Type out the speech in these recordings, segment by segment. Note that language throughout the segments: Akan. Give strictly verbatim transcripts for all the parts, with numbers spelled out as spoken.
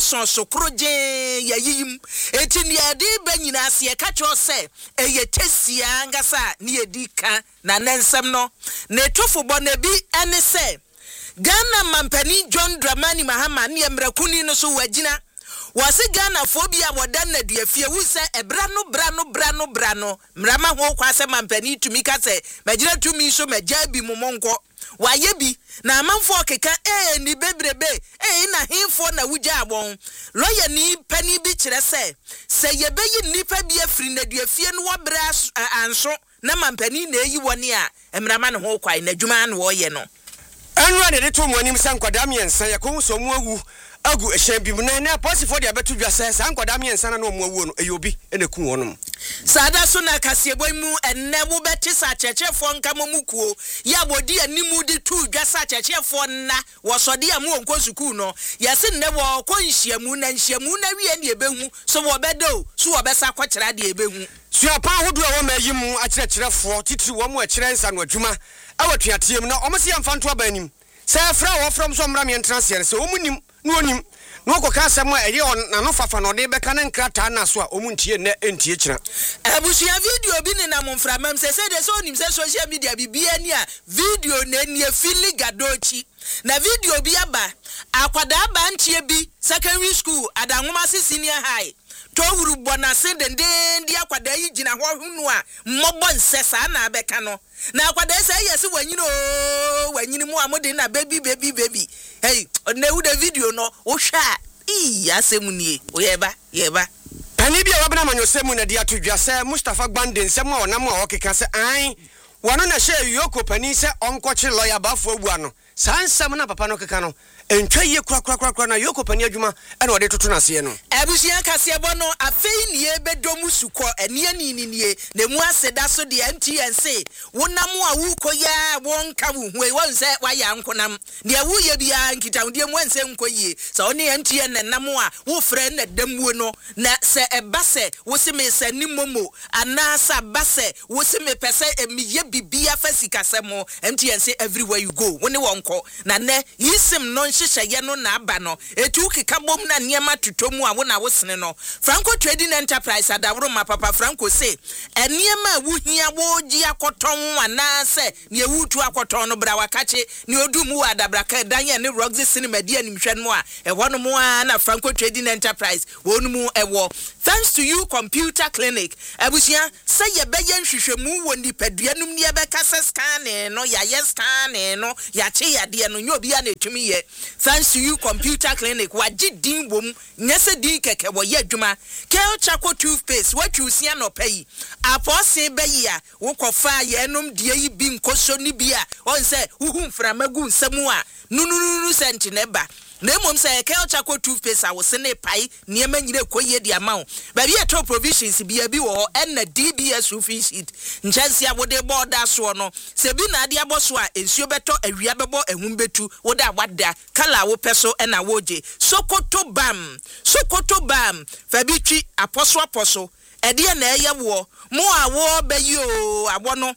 son so kroje yayim eti ne ade ba nyina ase e ka cho se eye tesia ngasa ne edika na nensem no ne tofo bo na bi ene se Ghana mampani John Dramani Mahama ne emrakuni no so wagina wase Ghana phobia wodan na duafie wu se ebra no bra no bra no bra no mrama ho kwase mampani tumi ka se magina tumi so magya bi momonko waye bi na amanfo keka eh ni bebrebe eh na himfo na wugya abon lawyer ni pani bi kire se se yebeyi nipa bi afri na duafie no wobra anso na mampani na eyi woni a emrama no ho kwai na dwuma na wo ye no anwa de to mo anim san kwadam yensa yakon so mu awu agu ehyan bi mu na na posifo de abetu dwasa san kwadam yensa na no mo awu no eyobi ene ku wonom sada so na kasiebo mu enne wo beti sa chechefo nka momukuo ya bodi animu de tu dwasa chechefo na wo sode amu onko suku no yesi nne wo konhyiamu na nhyiamu na wie ne ebehu so wo bedo so wo besa kwakira de ebehu suapa hodo a wo mayimu akyerɛkyerɛfo titiri wo mu akyerɛ nsa no adwuma awatuateem na omse yamfanto abanim se fra wo from so mra me entrance se omunim no onim no ko ka asem a eye na no fafa no de beka na nkrata na so a omuntie na entie kyira abusia video bi ne na momfra mam se se de so onim se social media bibia ni a video na ni afili gadochi na video bi aba akwada aba ntie bi secondary school adanwoma senior high to wuru bonase denden dia kwada yi gina ho hunu a mmobọ nsesa na abeka no na kwada se yesi wanyino wanyini mu amode na baby baby baby hey na wu the video no wo hwa i asemunie oyeba yeba ani bia wabna manyosemu na dia tudwa se Mustafa Gbande nsem a onam a okeka se an wono na hye yoko pani se onkoche lawyer bafo abu ano sansam na papa no keka no entwa ye kura kura kura na yoko pani adwuma ene ode toto na se no abusia kase bo no afei nie bedomu suko ene ani ni nie na mu aseda so de M T N C wonam a wu koya wonka wu hwe won se waya nkonam ne wu ye bia nkita wode mu anse nkoyie so one M T N nam a wo frɛ na damuo no na se ebase wo se me se ni momo anasa base wo se me pese emiye bibia fasikasemo M T N C everywhere you go woni wonko na ne yisim no nhyehyeye no na aba no etu keka bom na niema tutomu a wo na wo sene no Franco Trading Enterprise adawro ma papa Franco say eniema wo hia wo gi akoton ana se ne ewutu akoton no bra wakache ne odumu adabraka danye ne Roxy Cinema dia nimhwe no a eho no mo na Franco Trading Enterprise wonumu ewo thanks to you computer clinic abusia say ye beye nhwehwemu wo nipaduanum ne be kasa scan no ya yes scan no ya che ya de no nyobi ya na etumi ye thanks to you computer clinic wagidin bom nyese din keke wo ye adwuma Kel Chaco toothpaste what you see no pay apose be ya wo kofa ye enum de yi bi nkoso ni bia on say huhum framagu nsemu a nununu senti neba na mom say Kel Chaco toothpaste a wo se ne pai niema nyire koye di amount ba bi top provisions bia bi wo en na D B S roofing sheet nchansi a wo de border so no se bi na ade aboso a ensuo beto awia bebo ehum betu wo da wada kala wo peso na woje Sokoto bam Sokoto bam fa bi twi aposo aposo ede na eye wo mo a wo bayi o abo no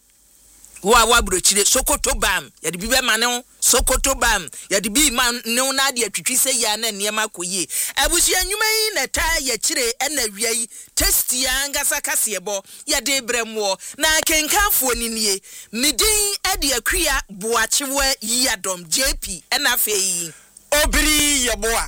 wo a wa brochire Sokoto bam ya de bibe mane Sokoto bam ya de bi man ne na de atwitwi se ya na niema koye abusia nwuma yi na ta ya kire na wiai testi angasa kasebo ya de bremwo na kenkanfo ni nie midin ade akua boachewe yadom J P na fei obiri yeboa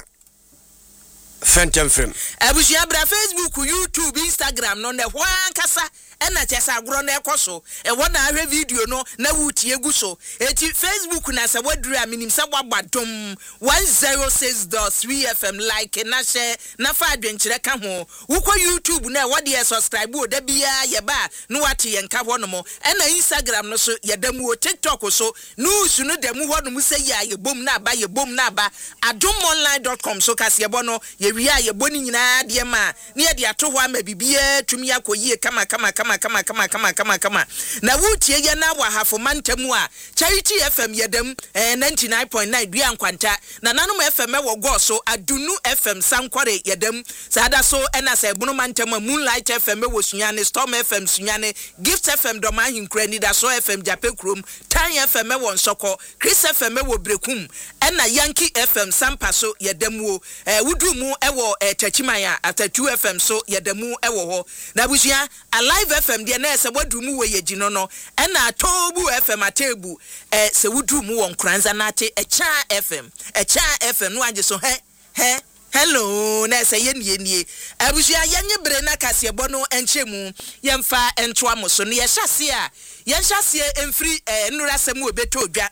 Phantom Film abusia bra Facebook YouTube Instagram no ne hwan kasa ena chesa agro na ekoso e wona ahwe video no na wuti eguso eti Facebook na se waduru aminim se wabadom one oh six point three F M like na share na fa adwenkyere ka ho wuko YouTube na wode e subscribe o da bia ye ba no wate ye nka ho no mo ena Instagram no so ye damu o TikTok so news no damu ho no mo se ya ye bom na ba ye bom na ba adom online dot com so kase ye bo no ye ya ye boni nyina de ma ne ye de ato ho ama bibie tumi akoyie kama kama kama kama kama kama kama kama na wutie ye na wa hafo mantamu a Charity F M yedam ninety-nine point nine dua nkwanta na nanom F M wo go so Adunu F M Sankware yedam sada so ena se bunu mantamu Moonlight F M wo sunyane Storm F M sunyane Gift F M doma hinkra ni da so F M Japekrom Tan F M wo nsoko Chris F M wo brekum ena Yankee F M Sampa so yedam wo eh wudu mu ewo eh Tachimaya Atatu F M so yedamu ewo ho na busua Alive F M de na se wadu mu we yegino no ena Tobu F M atebu eh se wudu mu won kranza na ate Echa F M Echa F M no anje so he he hello na se ye nie nie abusua yenye bre na kase bono enchemu yemfa ento amoso no ye hyase a ye hyase emfiri eh nura sem obeto odwa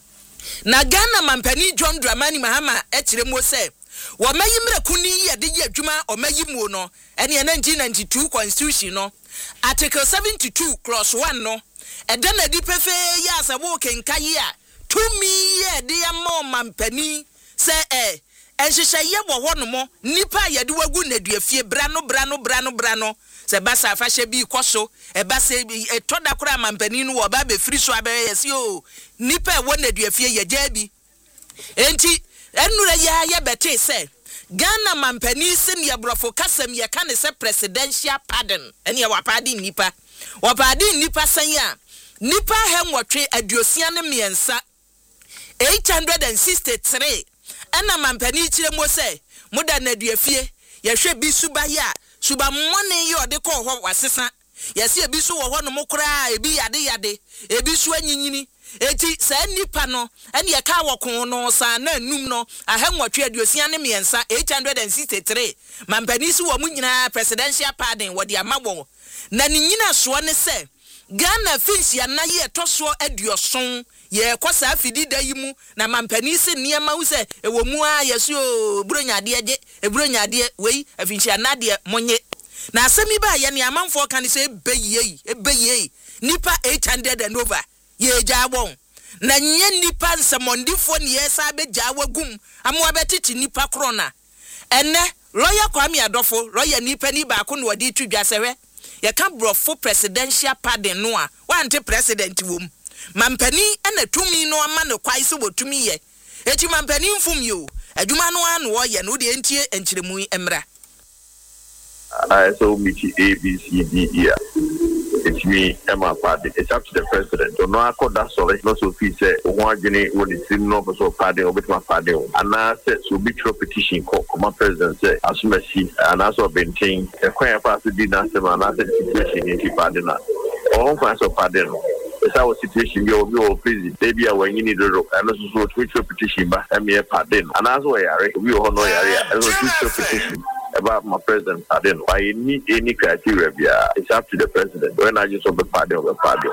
na Ghana mampani John Dramani Mahama ekire mo se wo mayimre kuni ye de ye adwuma o mayimu no ene nineteen ninety-two constitution no article seventy-two clause one no eda na di pefe ya se wo kenka ye a tumi ye de amọ mampani se eh enhyehyɛ ye wo ho no mo nipa ye de wagu na duafie bra no bra no bra no bra no se basa afahye bi koso e basa etoda kura mampani no wo ba be firi so abere yesi o nipa wo na duafie ye gya bi enti enura ya ya bete se Ghana mampani se ne yabrofo kasam ye ka ne se presidential pardon ene ya wapadi nipa wapadi nipa san ya nipa henwotwe aduosia ne miensa eight hundred sixty-three ana mampani kire mo se muda na duafie ye hwe bi suba ya suba mmone ye ode ko ho wasesa ye se bi su wo ho no mokra ebi yade yade ebi su anyinyini eti sa nipa no ene ye ka wokon no sa na num no ahenwotwe aduosia ne miensa eight hundred sixty-three mampani su wo mu nyina presidential pardon wo de amabo na ni nyina so ne se Ghana finsi ya na ye toso aduoson ye kwasa afidi da yimu na mampani se niema wo se ewo mu a yesu o bronyade age e bronyade wei afinsi anade monye na asemi ba ye ne amanfo kan se ebeye ebeye nipa eight hundred and over ye jabon na nye nipa nsamondifo ne yesa be jawagum amwa betiti nipa krona ene lawyer Kwame Adofo lawyer nipa ni ba ko no wadi tudwa sewe ye ka brofo presidential pardon no a wante president wom mampani ena tumi no ama ne kwai so botumi ye eti mampani mfum yo adwuma no an wo ye no de entie enkyiremu emra I so meet A B C D E. It's me, Emma Party. It's up to the president. So no, I call that sorry. No, so if say one journey when it's in no so party or with my party. And I said so be true petition call my president say as you see and also been saying a quite party did not say and I said situation in the party now. All kinds of party. It's our situation. You will please maybe when you need to look and also so Twitter petition but I'm here party. And as well, we all know area. And Twitter petition about my president. I don't know. I need any criteria. It's up to the president. When I just of the party of the party.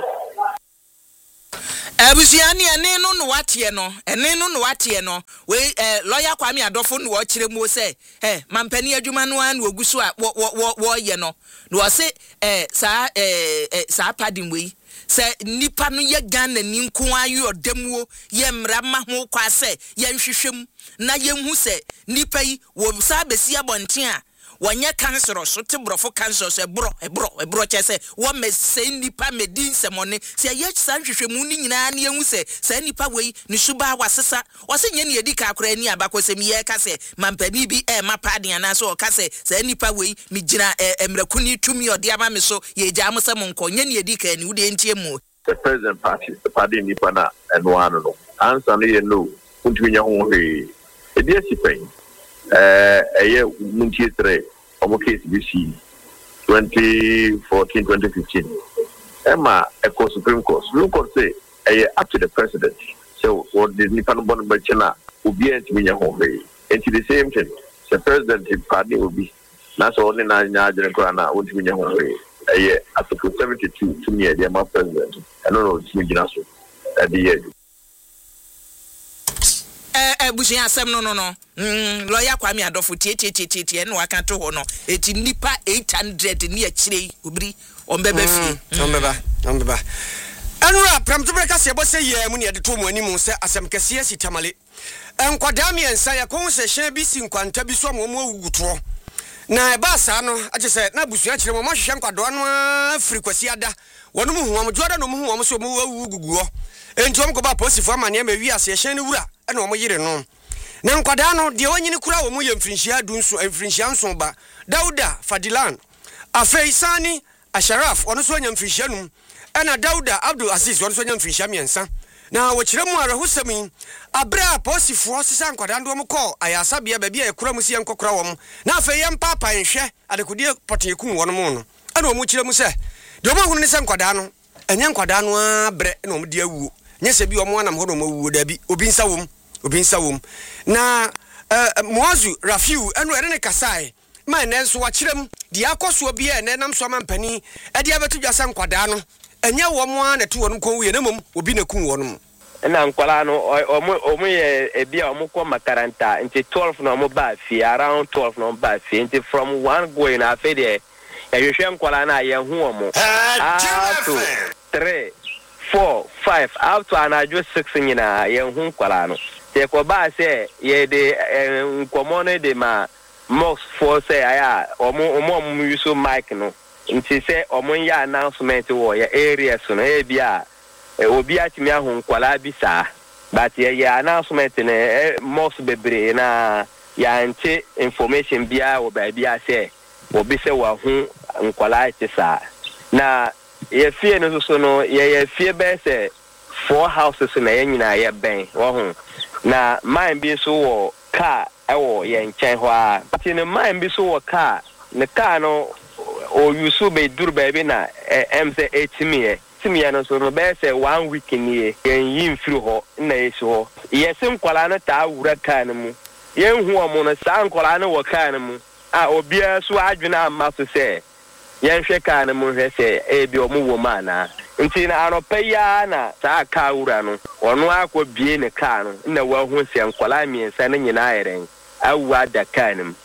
Abusiani ene no no watie no ene no no watie no we eh lawyer Kwame Adofo no wo kire mu se eh mampani adwuma no an ogusu a wo wo wo ye no no se eh sa eh sa padim we se nipa no ye Ghana ni nko ayu odemuo ye mra ma ho kwa se ye nhwehwem na ye hu se nipa yi wo sa besi abonten a wanya cancer so te brofo cancer so ebro ebro ebro chese wo me se nipa medin semone se ye sa nhwehwemu ni nyina na ye hu se sa nipa wei ni suba wasesa wo se nye ne edi ka akora ni abakose mi ye ka se mampani bi e mapade ana so ka se sa nipa wei mi gina emrakuni tumi odi ama me so ye gya amsem nko nye ne edi ka ni wo de entie mu the president party the party nipa na enwa no answer no ye no untumi nya ho he edi asipen eh eye muntie tre omo case B C twenty fourteen twenty fifteen Emma Eco Supreme Court Supreme Court say eye up to the president so what the nipa no bon bachina obi antimi nya ho he into the same thing the president party will be na so only na nya agere ko na ontimi nya ho he eye article seventy-two to me the my president I don't know to gina so at the year eh eh busia asem no no no mm lawyer Kwame Adofo tie tie tie tie no aka to ho no eti nipa eight hundred ni akire obiri ombeba fi ombeba ombeba anura pram to breka se bo se ye mu ne de to mu ani mu se asem kase asi tamale enkwada miensa ya kon se hye bi si nkwanta bi so mo mo wuguto na ba sa no aje se na busua kire mo hwehwe nkwado no afiri kwasi ada wono mu huwam joda no mu huwam so mo wuguguo enti om ko ba posifo amane ma wi ase hye ne wura e na mo yire no na nkwada no de wanyini kura wo mu ye mfirinhia du nso mfirinhia nso ba Dauda Fadilan afei sani Asharaf ono so nya mfirinhia num e na Dauda Abdul Aziz ono so nya mfirinhia miensa na wachire mu arahusami abra posifo sisa nkwada ndo mo ko ayasa bia ba bia ekura mu si enkokora wo na afei yem papa nhwe adekodie poteku wo no mo no ana o mu chire mu se de mo hunu ne se nkwada no enye nkwada no abre na o mu de awuo nye se bi o mo anam ho no mo awuo da bi obi nsa wom obi nsa wom na Muazu Rafiu eno ene ne kasai ma ene nso wachire mu de akoso bia ene nam so mampani e de abetu dwasa nkwada no enye wo mo an etu wonu kon wie na mom obi na kun wonu na nkwala no omo omo ye ebia omo ko makaranta nti twelve na omo ba fi around twelve na omo ba fi nti from one going na fe de e hwehwe nkwala na ye hu omo to three four five up to anajo six nyina ye hu nkwala no te ko ba se ye de nkomo no de ma mox for say aya omo omo omo yuso mic no nti se omo ya announcement wo ya area so no e bia e obi atimi ahun nkwala bi sa but ye ya announcement ne mox bebre na ya nche information bia wo ba bia se obi se wa hu nkwala ti sa na ye fie no so no ye ye fie be se four houses na ye nyina ye ben wo hu na mine bi so wo car e wo ye nchen ho a but ne mine bi so wo car ne car no o yusu be dur baby na em say eighty timi no so no be say one week ni yen yin firi ho na yesu ho yesim kwala no ta wura kan mu yen hu omo no san kwala no wo kan mu a obia so adwena amma so say yen hwe kan mu hwe say e bi omo wo ma na nti na anopa ya na ta ka wura no ono akọ bie ne kan no na wa hu se nkwala miensa na nyina ayeren awu ada kan mu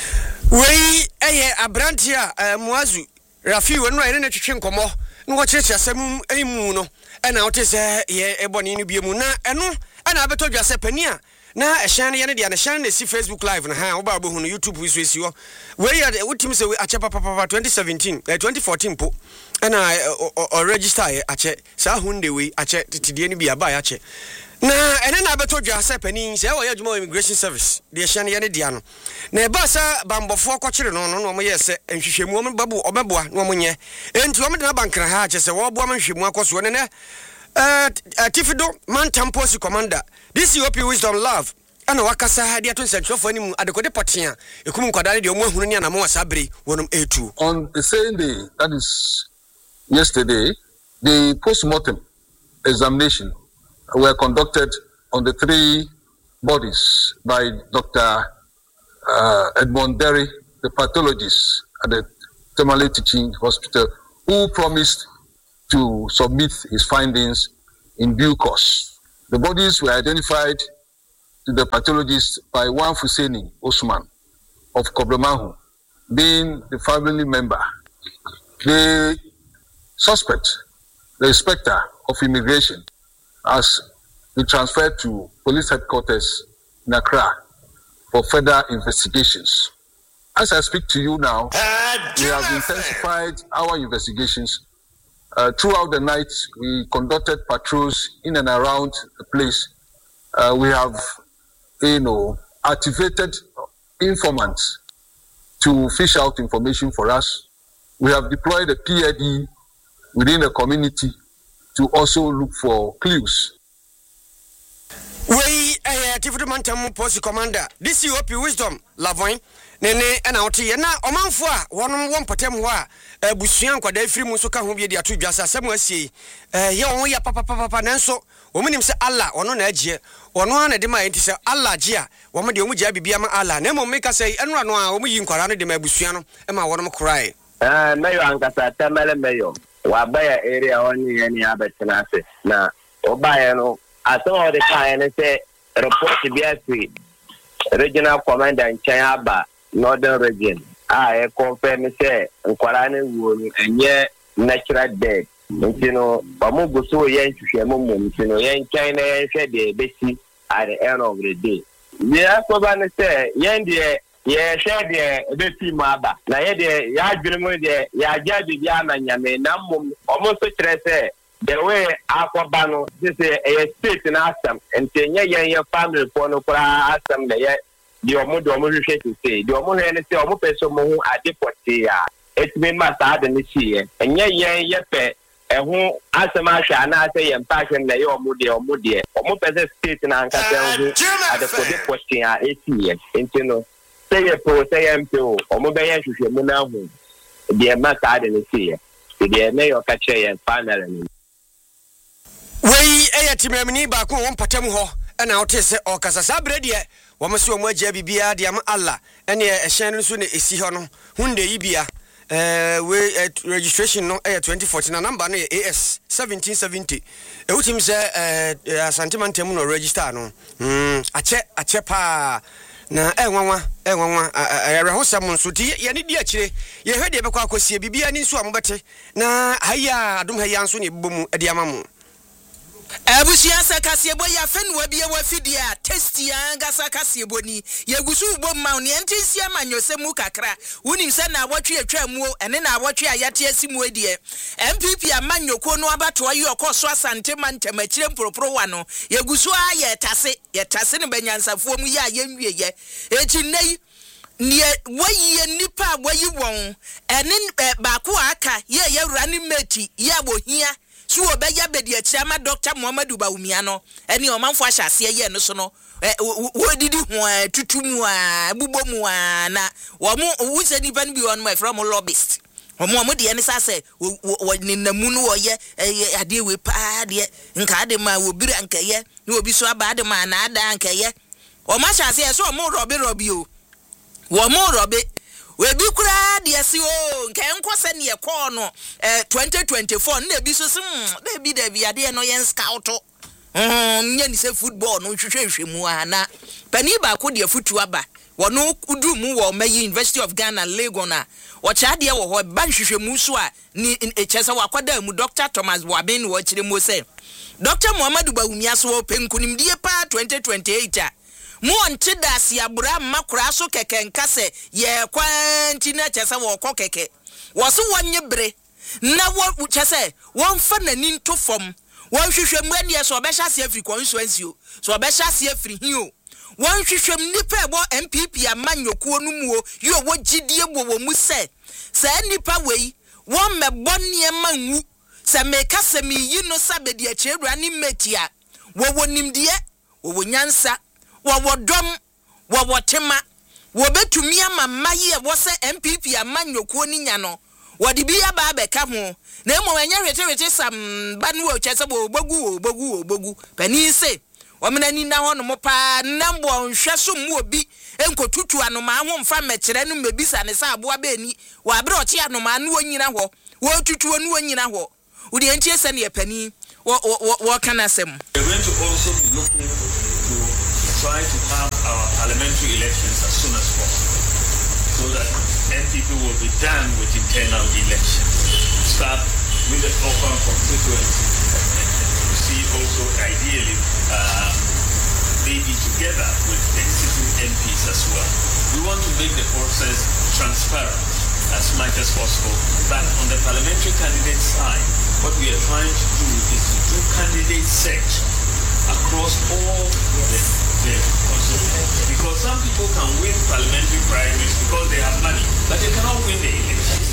wei eye abrantia Muazu Rafi wonu ene ne twetwe nkomo no wo kyerekye asem emu no ena wote se ye eboni no biemu na eno ana abeto dwase pani a na ehyan ye ne dia ne hyan na si Facebook live na ha wo ba bo hu no YouTube wiso esi wo wei ya wotim se ache papa papa twenty seventeen twenty fourteen po ena o register ye ache sa hunde wei ache titidie ne bia ba ya ache na ene na abeto dwase pani se wo ye adwuma immigration service de ehyan ye ne dia no na e ba sa bambofo akọkire no no no mo ye se nhwehwemu mo babu obeboa no mo nye enti wo me na bankra ha ache se wo boa mo nhwehwemu akoso ne ne eh Tifido man tamposi commander this U P wisdom love ana wakasa ha dia to nsentwofo animu adekode potia ekum nkwadare de omo ahunu ne na mo wasabre wonum etu on the same day, that is yesterday, the post-mortem examination were conducted on the three bodies by Doctor Uh, Edmond Derry, the pathologist at the Tamale Teaching Hospital, who promised to submit his findings in due course. The bodies were identified to the pathologist by one Fuseni Osman of Koblemahu, being the family member. The suspect, the inspector of immigration, has been transferred to police headquarters in Accra for further investigations. As I speak to you now, we have intensified our investigations. Uh, throughout the night, we conducted patrols in and around the place. Uh, we have, you know, activated informants to fish out information for us. We have deployed a P I D within the community to also look for clues. Wey eh Tifido Mantam Posi Commander this U P wisdom Lavoin nene ena otie na omanfo a wonom won potem ho a abusua nkwada afiri mu so ka ho bi de ato dwasa asem asie eh ye won ya papa papa nanso omunim se Allah ono na agie ono ana de ma enti se Allah gie a wo me de omu gie bibia ma Allah na mom meka se eno ano a omu yi nkwara no de ma abusua no e ma wonom krai eh mayo ankasa tamale mayo wa baya area oni ye ni abetina se na obaye no aso all the time and say report to B S P regional commander in Chayaba northern region I confirm say nkwara na wo enye natural death you know ba mo go so yen hwehwe mo mo you know yen China yen hwe de besi at the end of the day. Yeah, so when say, Yendi, yeah, share the team mother. Now, yeah, yeah, dream there, yeah, Jadi Yana, Yame, Namum, almost a stress. The way Aquabano, this is a state in Assam, and say, yeah, your family for no Assam, the Omodo to say, the Omo and say, Omo person who are deported. It's been my sad in this year, and yeah, yeah, yeah, pet. And who as a mash and I say and passion the your moody or moody or more better state in Anka at the question at eight years. Into no say a pro say M P O or mobile to your mona home. The massad in the sea. The mayor catcher and finally. Way a timemini back on Patamu and out is or Casasabredia. Wamasu Moja Bibia, Diam Allah, and a Shannon soon is Sihono, Hunde Ibia. Uh, we at registration no uh, twenty fourteen number A S seventeen seventy. E utim se uh sentiment temuno register no. Hmm ache ache pa na e nwanwa e nwanwa e hosam so ti ye ne di akire ye hwede be kwa akosie bibia ni nso amobete na haya adum haya nso ne bomu e di amamu. Abusia sakasiebo ya fenwa bia wa fidia testi anga sakasiebo ni yegusu bo ma ne ntisi amanyose mu kakra wonim se na awotwe atwa mu ene na awotwe ayate asimu edie M P P amanyoko no abato ayi okoso asante mantem akire mporoporo wa no yegusu aye tase ye tase ne banyansafo mu ya yenwie ye echi nei nie wayi nipa wayi won ene baako aka ye ye wura ne meti ye abohia so obeya bedi achiama Doctor Muhammadu Bawumia no eni omanfo ahyase ye no so no wodidi ho tutumu a bubomu a na wo mo wuse nipa no bi on my from lobbyist omo omo de ene sase ninamu no ye ade we pa de nka ade ma wo bira nka ye na obi so aba ade ma na ada nka ye o ma hyase so omo robi robi o wo mo robi we bi kura de asi o nka enkwose ne ekọ no eh twenty twenty-four na bi so sim na bi da bi ade no yen scout mm nya ni se football no hwehwehwe mu ana pani ba ko de futu aba wono udu mu wo mayi University of Ghana Lagos na wo cha de wo ho ba hwehwe mu so a ni echese wakwada mu Doctor Thomas Waben wo kire mu se Doctor Muhammadu Bawumia so penkunim die pa twenty twenty-eight a mu onte dase abura makura so keke nkase ye kwanti na chese wo kọ keke wo so wonye bre na wo chese won fa nani nto fom won hwehwem anie so obehya se afri constituency o so obehya se afri hi o won hwehwem nipa ebo M P P amanyokuo no mu o yo wo gidie bo wo mu se se nipa wei won mebo niema nwu se meka se mi yi no sabedi achedura ni metia wo wonimdie wo wonyansa wo wodom wo wotema wo betumi ama maye wo se M P P amanyokuo ni nya no wodi bi aba abeka ho na emo anya hwete hwete sam banu o chese bo obogu obogu obogu pani se omena ni na ho no mopa nambo nhwe so mu obi enkotutu anoma ho mfa mekere no mebisa ne sa aboa ba ni wa abre ochi anoma no onyina ho wo tutu no onyina ho udi entie se ne pani wo wo kana sem. We're going to also be looking to try to have our parliamentary elections as soon as possible so that M P P will be done with internal elections. Start with the open constituency and see also ideally uh, maybe together with the sitting M Ps as well. We want to make the process transparent as much as possible, but on the parliamentary candidate side, what we are trying to do is to do candidate search across all the, the because some people can win parliamentary primaries because they have money, but they cannot win the elections.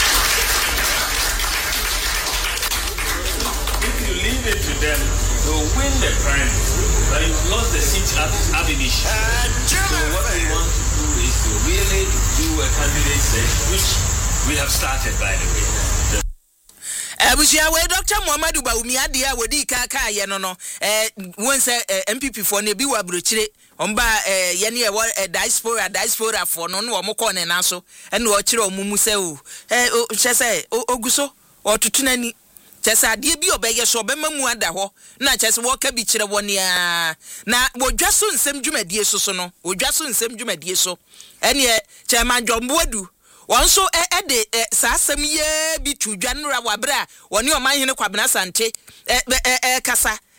If you leave it to them, they will win the primaries, but you've lost the seat at Abinish. So what we want to do is to really do a candidate search, which we have started, by the way. Abusia we Doctor Muhammadu Bawumia dia wodi kaka ye no no eh won se M P P for na bi wa brochire omba eh ye ne e diaspora diaspora for no no wo ko ne na so ene o kire omumu se o eh chese oguso otutunani chese ade bi obeye so obema mu ada ho na chese wo ka bi kire woni a na wodwaso nsem dwumadie so so no wodwaso nsem dwumadie so ene chairman Jomboadu won so e de saasem ye bi tudwanra wabra woni o manhene Kwabena Sante e kasa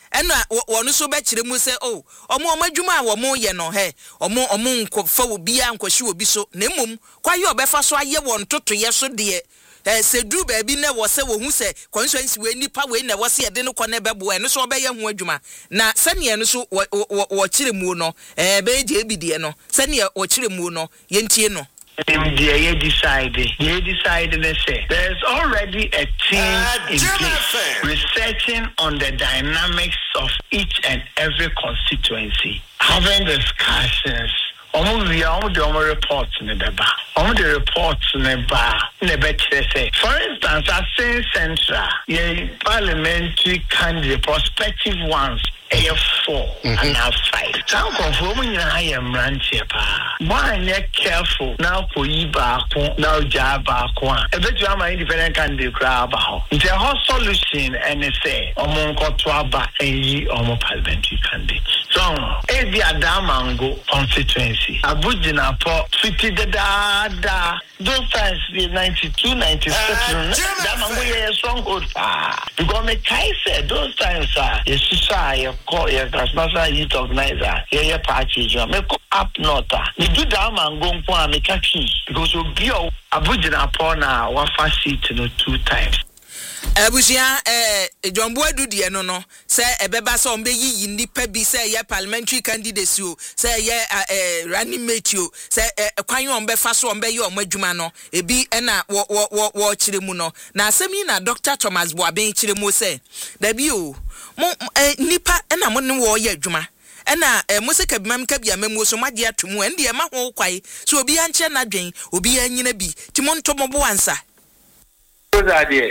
ɛna wɔno so bɛkyerɛ mu sɛ oh ɔmo ɔmo adwuma a wɔmo yɛ no he ɔmo ɔmo nkɔfa obi a nkɔhye obi so na mmom kwaye ɔbɛfa so ayɛ wɔn totoyɛ so deɛ eh sedu baabi na wɔ sɛ wɔhu sɛ constituency we nipa we na wɔ sɛ yɛde no kɔ na bɛbo ɛno so ɔbɛyɛ ho adwuma na sɛnea no so wɔkyerɛ mu no eh bɛgye bi deɛ no sɛnea wɔkyerɛ mu no yɛntie no They decided. They decided. They say there's already a team uh, in place researching on the dynamics of each and every constituency, having discussions. Omo we are the omo reports in the bar. Omo the reports in the bar. In the bet say, for instance, I say Central, yeah, parliamentary candidate, prospective ones. A four mm-hmm. and a five. Some conforming in a higher branch. Why are careful now for Iba, now Java, a bit of my independent candidate crab. It's a whole solution and they say, Omon Kotwaba, a ye Omo parliamentary candidate. So, Eddie Adamango constituency, Abujina Po, fifty the da, those times, the ninety-two, ninety-seven, Damango, a stronghold. Because me Kai said, those times are, yes, call your national youth organizer, yeah, party, me go up north. Me do that man go for me kaki because we be Abujina upon our one fast seat no two times. Abusia eh John Boy do die no no say ebeba so mbe yi nipa bi say ye parliamentary candidates you say ye eh running mate you say kwan yo mbe fa so mbe ye o madwuma no ebi na wo wo wo kire mu no na asemi na Doctor Thomas Boaben kire mu say da bi o mo nipa na mo ne wo ye adwuma ena musika bimam ka bia mamu so made atomu ende e ma ho kwai so obi anche na dwen obi anyina bi timonto mo bo ansa However,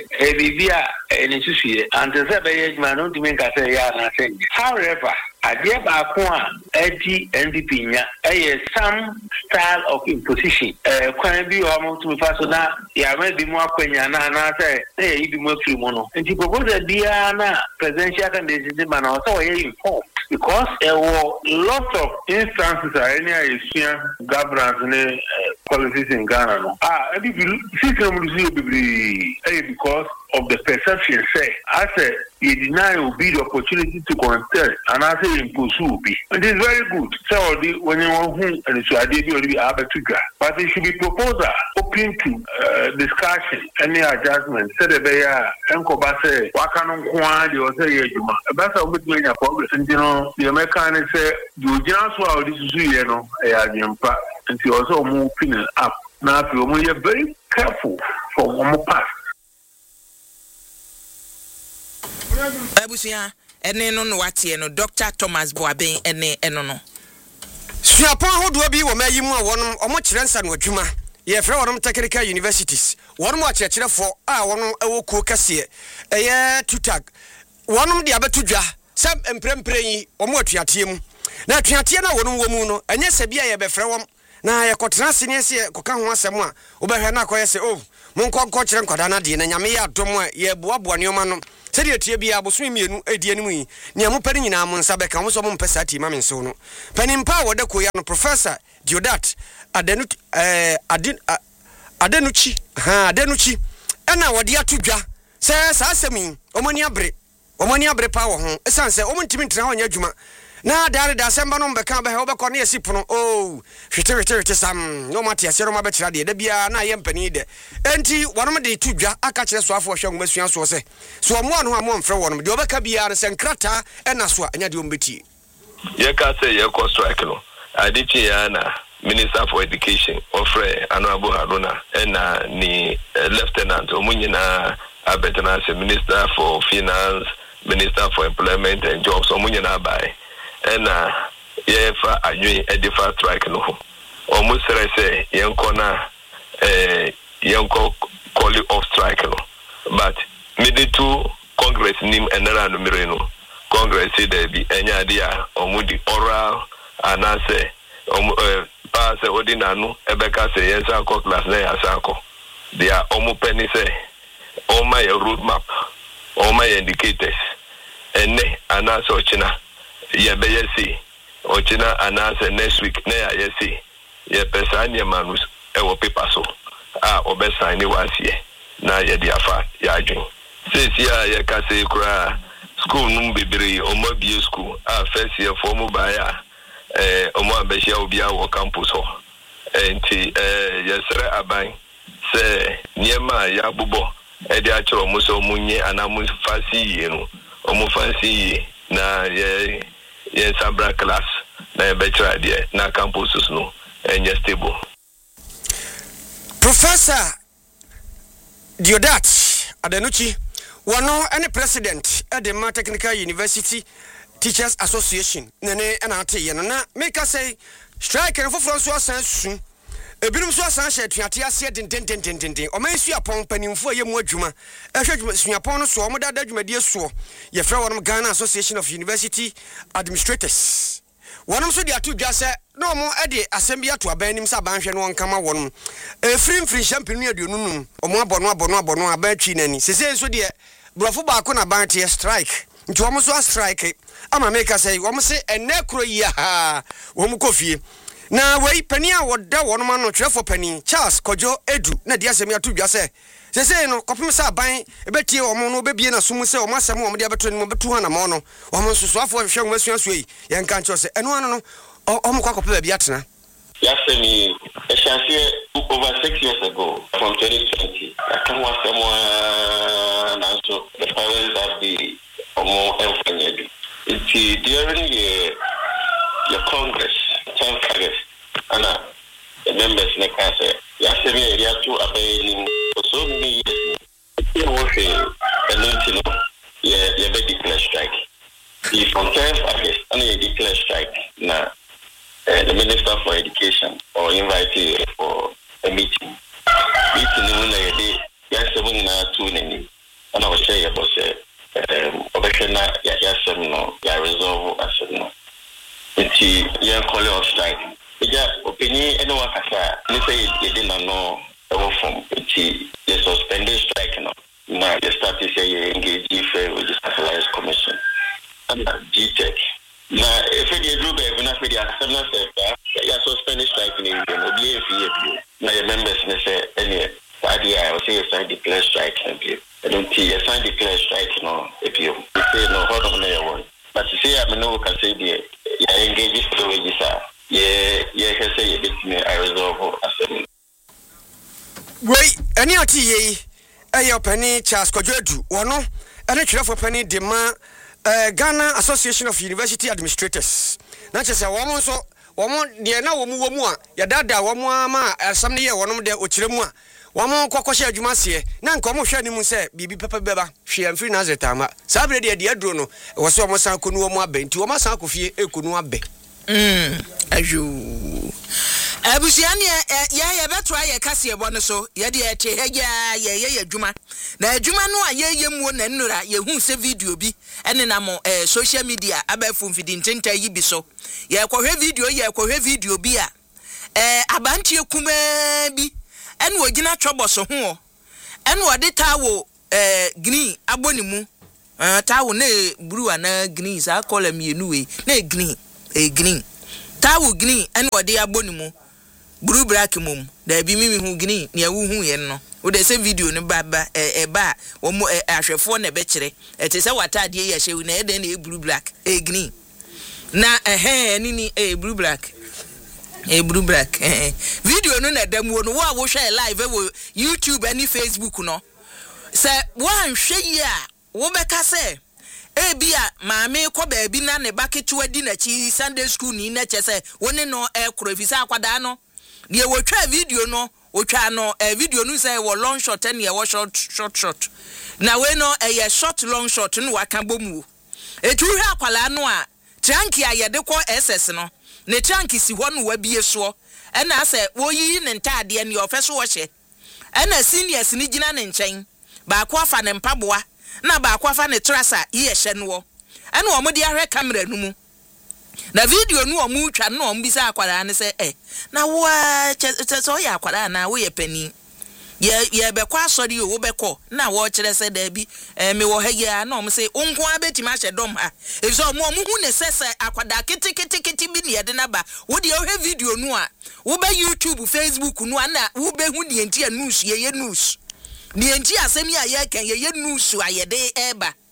Adia Bakwa, Eddie N D P, some style of imposition. Uh, can be almost to Fasona, ya may be more Quenya, and I say, hey, be more free mono. And she proposed a Diana presidential candidate, man, also informed because there were lots of instances are any governance and policies in Ghana. Ah, I think system because of the perception, say, I said, you deny will be the opportunity to contest, and I say, pursue. It is very good. So, when you want whom and it's idea will be able to go, but it should be proposal open to uh, discussion, any adjustment. Said the bear, Uncle Basse, Wakano Kwadi, or say, that's a bit many progress. And you know, the American say, you just wow, this is you know, and you also move up. Now, we are very careful for one path. Abusia ene no no watie no Doctor Thomas Boaben ene eno no Suapon hodo bi wo mayi mu a wonom omo kirensa no adwuma ye frɛ wonom technical universities wonom a kyerɛkyerɛfo a wonom ewo kuo kase eye tutag wonom de abetudwa sab emprempren yi omo atuatie mu na atuatie na wonom wo mu no enye sabia ye be frɛ wom na ye kɔtena sene se koka ho asɛm a wo behwɛ na akɔyɛ se oh monkɔ nkɔ kyerɛ nkwada na de na nyame yɛ adom a ye boaboa neoma no sɛde atie bia boso mienu edi anim yi ne mo pari nyina mo nsa bɛka mo so mo mpɛ saati ma menso no panimpa wɔda koya no Professor Diodat Adenu eh Adin Adenuchi ha Adenuchi ɛna wɔde atodwa sɛ saa asɛmi omani abre omani abre pa wɔ ho esan sɛ omontimi ntra wɔnya adwuma na dare da semba no mbeka be he obekọ na yesi pono oh hwete hwete hwete sam no mate ase no ma betira de da bia na ye mpani de enti wonom de tudwa aka kire so afo hwe ngomasua so se so omo anu amo mfre wonom de obeka bia na senkrata ena so anya de ombeti ye ka say ye ko strike no adichi ya na Minister for Education ofre Honorable Haruna ena ni uh, Lieutenant omunyina abetana se Minister for Finance, Minister for Employment and Jobs omunyina bai ena ye fa adwen edifa strike no ho almost say yenko na eh yenko call off strike no but mid to Congress nim enara no mere no Congress say there be enya dia omudi oral anase om pass ordinanu ebeka say yensa ko class na yasako dia omu penny say all my road map all my indicators enne anase ochina ye be yesi ochina anase next week na ya yesi ye pesa anya manus e wo paper so a obe sign ni wasie na ye dia fa ya adwen sisi ya ye ka se kura school num bebre omo bie school a first year for mo ba ya eh omo abehia obi a wo campus ho enti eh yesere aban se niema ya bubo e de achiro mo so munye anamu fasi yi no omo fancy yi na ye ye sabra class na betra de na campuses no enye stable. Professor Diodat Adenuchi wano any president at the Ma Technical University Teachers Association nene ana ate ye na make us say strike and for so asan su ebirum so asan hye tuate ase den den den den den o man su apon panimfo ye mu adwuma ehwe su apon no so o modada adwumadi so ye fra wonom Ghana Association of University Administrators wonom so dia to dwa se no mo ede asem to abanim sa banhwe no nkama wonom e free free champagne aduonu num o mo abono abono abono abatwi nani sese so de brofo ba ko na bantie strike nti womo so strike ama make say womo se enekro ya ha womo kofie na wei pani a woda wonom ano twefo pani Charles Kojo Edu na dia asem to dwa se sese no kopem sa ban ebetie womo no bebie na sum se womo asem womo de abeto ni mo betu ha na mo no womo soso afo hwe womo asuaso yi ye nka ncho se eno ano no omo kwa kope bia tena. Yes, me. Over six years ago, from twenty twenty, I can watch someone also the parents have the more emphasis. It's during the your Congress, tenth August, and the members in the council, yes, me area to obey so many years. It was a new thing. Yeah, yeah, they declare strike. If from tenth August, and they declare strike now. Uh, the Minister for Education or invite you for a meeting. Meeting in the day, yes, seven two name. And I was saying about um Obekena, yes, no, ya resolve as no. It's young calling of strike. Yeah, opinion anyone can say, let's say you didn't know from it's the suspended strike now. Now you start to say you engage with the Specialized Commission and G Tech. Na if you do be na for the acceptance of ya suspend strike in the no be if na your members na say any idea I say sign declare strike and be I don't see a sign declare strike no if you say no hold on your one but you say I know can say the ya engage for wages are yeah yeah can say you bit me I resolve as wait any ati ye ayo pani Charles Kojo Edu wono ene twere for pani de ma Uh, Ghana Association of University Administrators. Na chese womo so womo de na womu womu a ya dada womu ama asam ne ye wonom de okiremu a womo kokoshe adwuma se na nka womo hwa ni mu se bibi papa beba hwe amfiri na zetama sabre de de aduro no wo se womo san konu womu abenti womo san kofie ekonu abe mm aju abusiane ya ya beto aye kase ebo no so ye de ete hegya ye ye adwuma na adwuma no aye ye mu na nnura ye hu se video bi ene na mo eh, social media abafu mfidi ntenta yi bi so ye kwohwe video ye kwohwe video bi a eh abantie kuma bi ene ogina twoboso ho ene ode tawo eh green abonimu eh tawo na blue na green sa color mienu we na green eh green tawo green ene ode abonimu blue black mum da bi mimi hu green ne awu hu ye no wo de se video ne baba e e ba wo mo ahwefo na be kire e te se watade ye hyewu na e de na e blue black e green na eh ni ni e blue black e blue black eh video no na damu no wo a wo hwe live wo YouTube ani Facebook no se wo anhwe yi a wo beka se e bia maame ko ba bi na ne baketu adi na chi Sunday school ni na chese woni no e kro fisa akwada no de wo twa video no wo twa no e video no say wo long shot and ye wo short short short na we no e ye short long shot no waka bomu e tu hwe akwala no a tranki ayede ko S S no ne tranki si ho no wa bie so e na say wo yi ne ntade ne ofeso wo hye e na seniors ni gina ne nchen ba ko afa ne mpaboa na ba ko afa ne trasa ye hye no e na omo de ahwe camera no mu na video no omu twa no omu bisa akwara ne se eh na wo so ya akwara na wo ye pani ye ye be kwa sori wo be ko na wo kire se da bi eh me wo hege na omu se onko abetima hye dom ha e so omu omu hu ne sese akwada kiti kiti kiti bi ne ye de na ba wo de wo video no a wo be YouTube Facebook no na wo be hu ne enti news ye ye news ne enti asemi a ye kan ye ye news ayede eba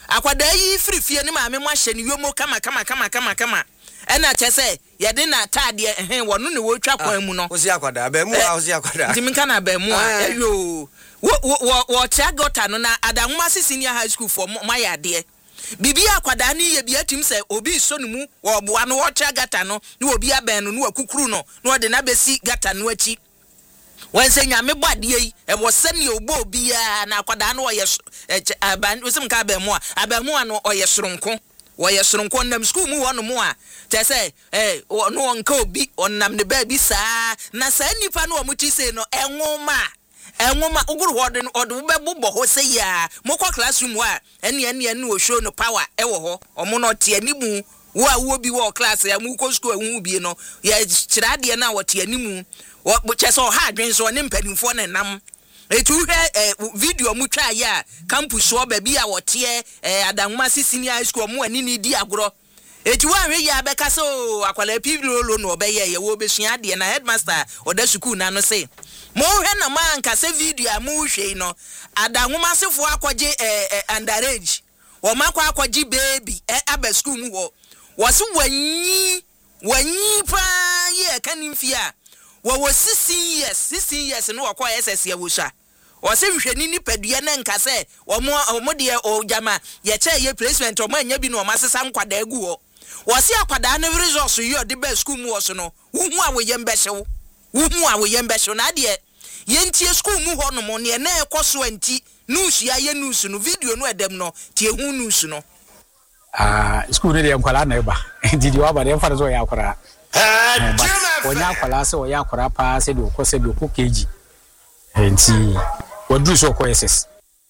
akwada yi free fie ne maame mo ahye ne yomo kama kama kama kama kama ena chese ye de na tade eh wono ne wo twa kwan mu no osi akwada ba mu a osi akwada ntimi kana ba mu a eyo wo wo tia gota no na adanwuma senior high school for mayade bibi akwada ne ye bia tim se obi so ne mu wo boa no wo tia gata no ne obi aben no ne wakukuru no ne wo de na besi gata no achi wanse nyame bode yi e wo sene obo bia na akwada no ye aban osim ka ba mu a aban mu no oye soronko woye soronko nam school mu wono mu a te say eh no onka obi onnam ne ba bi saa na saa nipa no omuti say no enwoma enwoma uguru hode odo bebbo ho say ya mokọ classroom a ene ene ene o show no power e wo ho omo no te animu wo a wo bi wo class ya mu ko school ehun bi no ya kirade na wo te animu wo che so ha adwen so ne mpanimfo ne nam etu he video mu twa ya campus o ba bi a wote eh adanwuma senior high school mu ani ni di agro etu wa hwe ya beka so akwala piblo no obeye ye wo besua de na headmaster oda school na no say mo hwe na man ka se video a mu hwe no adanwuma sefo akwaje eh underage wo makwa akwaji baby eh aba school mu wo wo se wanyi wanyi pa ye kanimfia wo wo sixteen years sixteen years no wakwa S S ya wosha o se hwehwani ni padua na nka se omo omo de o jama ye che ye placement omo anya bi no masesa nkwada agu ho wo se akwada na resource yo de ba school mu wo so no wuhu a wo ye mbehyew wuhu a wo ye mbehyew na de ye ntie school mu ho no mo ne na ekoso anti news ya ye news no video no edem no tie hu news no ah school ne de nkwala na eba didi wa ba de mfa zo ya akwara onya akwala se o ya akwara pa se de ko se de ko keji enti wadu so ko ss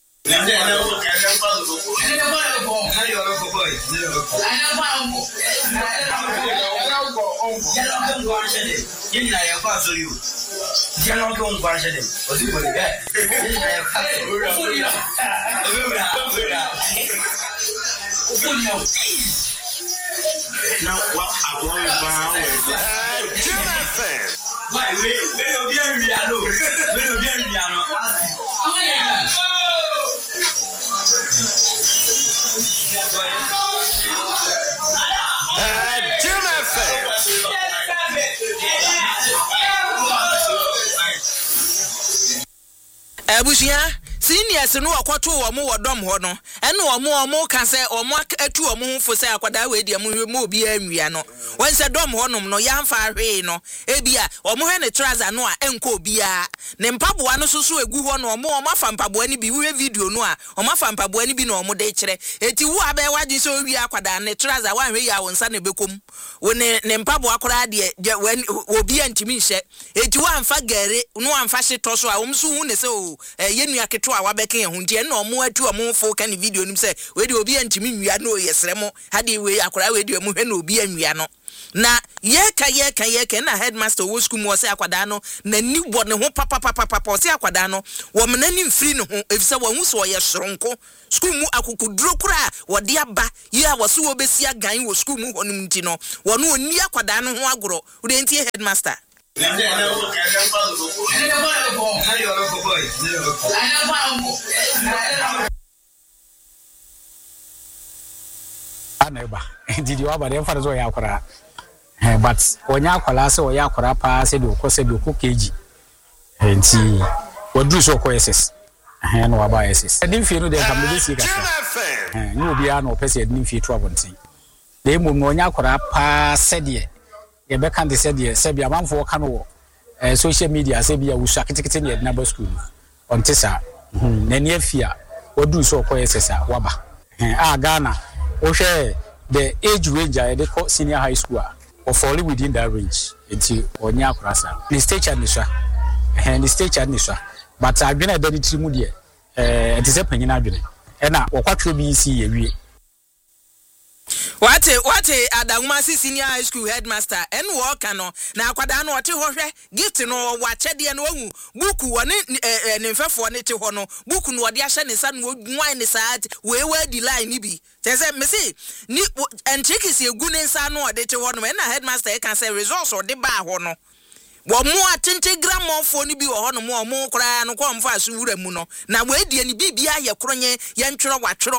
Now, what I'm worried about is Jim F M. Why, we will be in Riano. We will be in Riano. Oh, yeah. Jim F M. Abusia seniors no akwato wo mo wodom ho no ene wo mo wo mo ka se wo mo atu wo mo fo se akwada we dia mo mo obi anwia no won se dom ho nom no ya mfa hwe no ebia wo mo hwe ne trouser no a enko obia ne mpaboa no soso egu ho no mo mo afa mpaboa ni bi we video no a wo mafa mpaboa ni bi no mo de kire eti wo abe wagin so wi akwada ne trouser wa hwe ya won sa ne bekom wo ne ne mpaboa kora de obi antimi nhye eti wo amfa gare no amfa hye to so a wo mso hu ne se o yenu aketo a wabeke ye huntie na omo atu omo fo ka ni video nim se we de obi antimi nwia no yesre mo hade we akora we de omo hwe na obi anwia no na ye ka ye ka ye ka na headmaster wo school mo se akwada no na ni bo ne ho papa papa papa se akwada no wo mena ni mfiri no ho efise wo hu so ye soronko school mu akukuduro kura wo de aba ye a wo so wo besi agan wo school mu honum nti no wo no oni akwada no ho agoro wo de ntie headmaster aneba didi wa ba de mfa zo ya akwara but onya akwala se o ya akwara pa se de ko se de ko keji enti wadu so ko ss eh no wa ba ss edin fi no de kam de si ka eh ni obi a no pese edin fi to abonti de mo no onya akwara pa se de ye be kan de se de se bia manfo ka no eh social media se bia wusa kitikiti ne edna ba school on tisa na ne afia wadu so ko ss a waba eh a Ghana o hwe the age range I dey call senior high school or fall within that range until onya akrasa the stage admission and the stage admission but adwene da ditri mu de eh it is panyin adwene e na wokwatwe bi si ye wie Wate wate Adanwuma senior high school headmaster en wo ka no na akwada no ote ho hwe gift no wa chede no wu buku woni ne mfefo ne te ho no buku no ode ahye ne sa no wan ne saat we we di line ni bi te say me say ni entrikisi egu ne nsa no ode te ho no na headmaster e kan say resource ode ba ho no wo mo atente gramofo ni bi wo ho no mo mo kra no ko mfa so wura mu no na we die ni bibia ye kronye ye ntwero watwero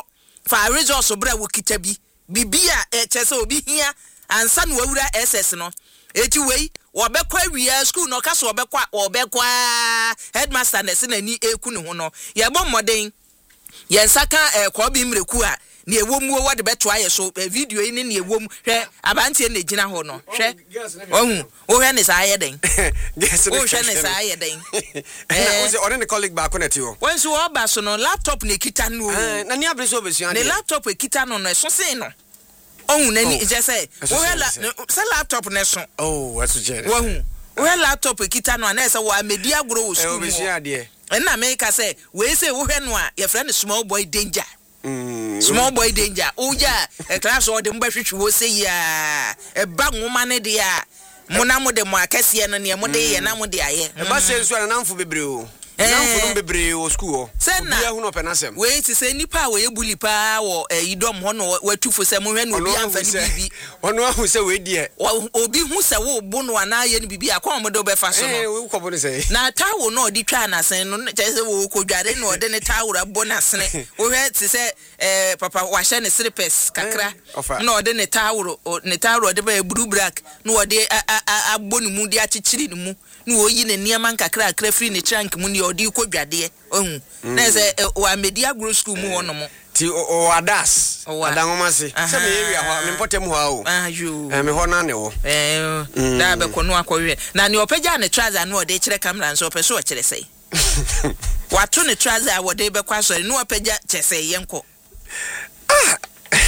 fa results bra wo kitabi bibia e chese obi hia ansa no awura S S no eti wei obekwa awia school no kaso obekwa obekwa headmaster na se nani eku ne ho no ye bom moden ye saka e ko bi mreku a ne ewom wo wode beto aye so video yi ne ne ewom hwe abantie na gina ho no hwe ohu o hwe ne sa aye den o hwe ne sa aye den eh o se ore ne colleague ba ko neti o won so oba so no laptop ne kita no na ni abre so besu ne laptop e kita no no so se no ohun na ni je say wo se laptop ne so oh aso je ohun wo laptop e kita no na say wo amedi agro wo school o besu ade e na me ka say we say wo hwe no a your friend small boy danger Mm. Small boy danger. Oh yeah, a class or the mbahwehwe wo say ya. E ba nwoma ne de a. Mona mo de mo akese no ne mo de ye na mo de aye. E ba se nso na namfo bebre o. Namfo no bebre o school o. Obi ahu no penasem. We ti say nipa we ebuli pa wo idom ho no watufo se mo hwe no obi amfa ni bibi. Ono ahu se we die. Obi hu se wo bo no ana ye ni bibi akwa mo de obefa so no. Eh we ko bo ne say. Na tawo no odi twa na sen no che se wo ko dware no de ne tawo bo na sene. Wo hwe ti say eh papa wa hye ne slippers kakra. No de ne tawo ne tawo de ba blue black no de abbo ni mu de achichiri ni mu. No oyi ne niam kakra kakra free ne trunk mu ni odi ko dwade ohun na se wa media gro school mu wono mo ti o adas adanwoma se se me area ho me potem ho a o ayo eh me ho na ne wo eh da be kono akọwe na ne opagya ne trouser no ode kire camera nso opeso o kire sei wato ne trouser wode be kwa so no opagya chese yenko ah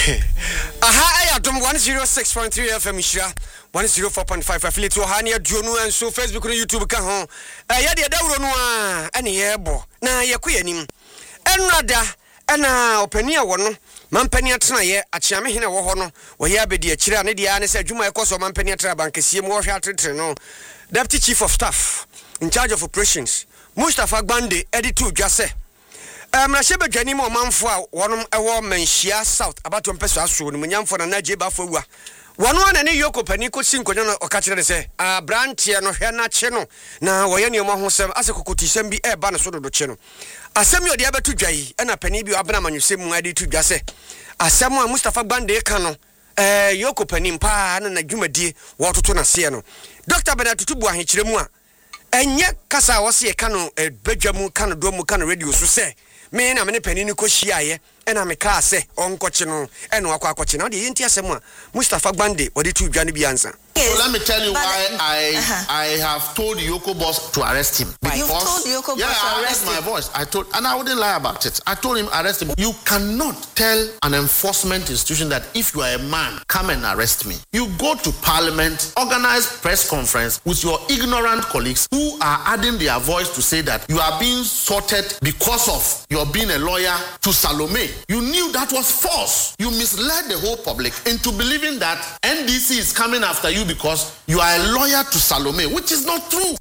aha ayadom one oh six point three F M Shira one oh four point five affiliate wo ha ne aduonu enso Facebook no YouTube ka ho eh ye de dawro no a ene ye bo na ye ko yanim enrada ana opania wo no mampani atena ye achiame hene wo ho no wo ye abedi akira ne dia ne se adwuma ekoso mampani atena bankesie mu wo hwe atetre no Deputy Chief of Staff in charge of operations Mustafa Gbande editor dwase Um, na shebe dwani mo manfo a wonom ewo manhia south abato mpeso aso no munyamfo na naje ba fo wa wono na ne yoko pani ko sinkonyo no okakire ne se a branche no hwe na che no na woye ne mo ho sem ase kokotisem bi e ba ne so dodo che no asem yo de abetu dwai e na pani bi abna manwusem mu ade tu dwa se asem a Mustafa Gbande ka no eh yoko pani mpa na na dwumadie wo toto na se no Doctor Benatutu bu ahekire mu a enye kasa wo se ka no badwamu ka no do mu ka no radio so se me na me ne panini ko hyiaye e na me ka se onkoche no e no akwa akoche na de yenti asem a Mustafa Gbande odi tu dwane bi ansa. So let me tell you why I uh-huh. I have told Yoko boss to arrest him. Because, you told Yoko yeah, boss to arrest him. Yeah, my voice. I told, and I wouldn't lie about it. I told him arrest him. You cannot tell an enforcement institution that if you are a man, come and arrest me. You go to Parliament, organize press conference with your ignorant colleagues who are adding their voice to say that you are being sorted because of your being a lawyer to Salome. You knew that was false. You misled the whole public into believing that N D C is coming after you because you are a lawyer to Salome, which is not true.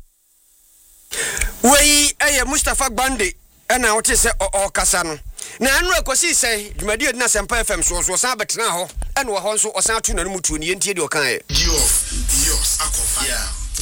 We eh Mustafa Gbande ena wote se o kasa no na anu akosi se dwumadi na Sempa F M so so san betena ho ena wo ho so o san atu na no mutu ni entie de o kan e Dios Dios akofa yeah